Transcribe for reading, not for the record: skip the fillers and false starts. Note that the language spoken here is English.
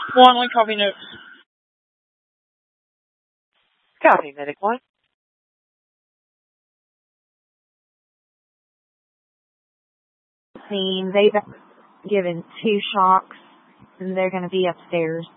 One copy notes. Copy, Medic 1. Scene. They've given 2 shocks, and they're going to be upstairs.